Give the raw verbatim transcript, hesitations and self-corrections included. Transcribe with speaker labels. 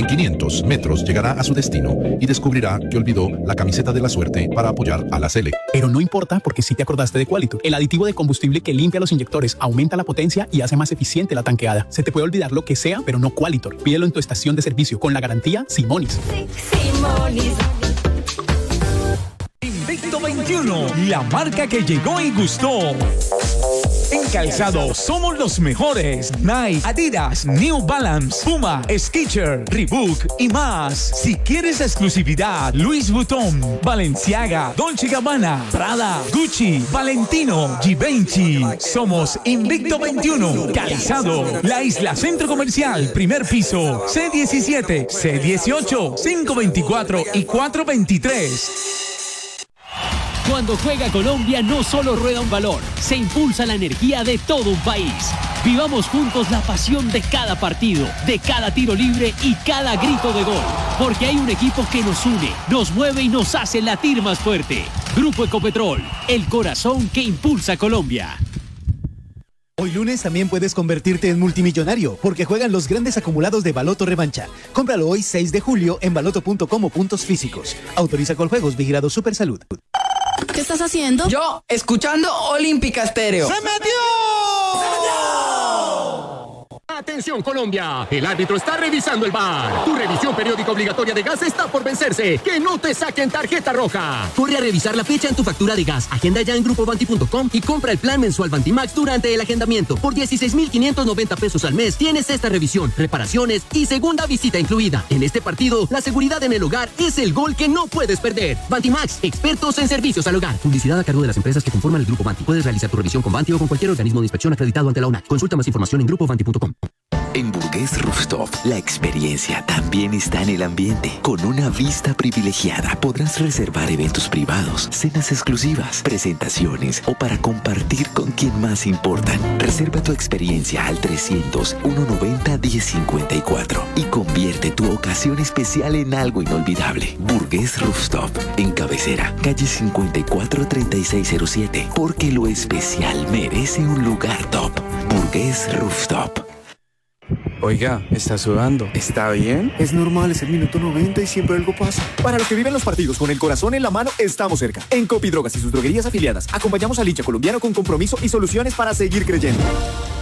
Speaker 1: quinientos metros llegará a su destino y descubrirá que olvidó la camiseta de la suerte para apoyar a la Sele.
Speaker 2: Pero no importa porque sí te acordaste de Qualitur, el aditivo de combustible que limpia los inyectores, aumenta la potencia y hace más eficiente la tanqueada. Se te puede olvidar lo que sea, pero no Qualitur. Pídelo en tu estación de servicio con la garantía Simonis.
Speaker 3: Sí, Simonis.
Speaker 4: Invicto veintiuno, la marca que llegó y gustó. En calzado somos los mejores. Nike, Adidas, New Balance, Puma, Skechers, Reebok y más. Si quieres exclusividad, Louis Vuitton, Balenciaga, Dolce and Gabbana, Prada, Gucci, Valentino, Givenchy. Somos Invicto veintiuno, calzado. La Isla Centro Comercial, primer piso, C diecisiete, C dieciocho, cinco veinticuatro y cuatro veintitrés.
Speaker 5: Cuando juega Colombia no solo rueda un balón, se impulsa la energía de todo un país. Vivamos juntos la pasión de cada partido, de cada tiro libre y cada grito de gol. Porque hay un equipo que nos une, nos mueve y nos hace latir más fuerte. Grupo Ecopetrol, el corazón que impulsa Colombia.
Speaker 6: Hoy lunes también puedes convertirte en multimillonario porque juegan los grandes acumulados de Baloto Revancha. Cómpralo hoy seis de julio en baloto punto com o puntos físicos. Autoriza Coljuegos, vigilado Supersalud.
Speaker 7: ¿Qué estás haciendo?
Speaker 8: Yo, escuchando Olímpica Estéreo.
Speaker 9: ¡Se metió! ¡Se metió! Atención Colombia, el árbitro está revisando el V A R. Tu revisión periódica obligatoria de gas está por vencerse. Que no te saquen tarjeta roja.
Speaker 10: Corre a revisar la fecha en tu factura de gas. Agenda ya en grupo banti punto com y compra el plan mensual Bantimax durante el agendamiento. Por dieciséis mil quinientos noventa pesos al mes tienes esta revisión, reparaciones y segunda visita incluida. En este partido, la seguridad en el hogar es el gol que no puedes perder. Bantimax, expertos en servicios al hogar. Publicidad a cargo de las empresas que conforman el grupo Banti. Puedes realizar tu revisión con Banti o con cualquier organismo de inspección acreditado ante la ONAC. Consulta más información en grupo banti punto com.
Speaker 11: En Burgués Rooftop, la experiencia también está en el ambiente. Con una vista privilegiada, podrás reservar eventos privados, cenas exclusivas, presentaciones o para compartir con quien más importan. Reserva tu experiencia al trescientos, ciento noventa, diez cincuenta y cuatro y convierte tu ocasión especial en algo inolvidable. Burgués Rooftop, en Cabecera, calle cincuenta y cuatro, treinta y seis cero siete, porque lo especial merece un lugar top. Burgués Rooftop.
Speaker 12: Oiga, ¿está sudando? ¿Está bien?
Speaker 13: Es normal, es el minuto noventa y siempre algo pasa. Para los que viven los partidos con el corazón en la mano, estamos cerca. En Copidrogas y sus droguerías afiliadas, acompañamos al hincha colombiano con compromiso y soluciones para seguir creyendo.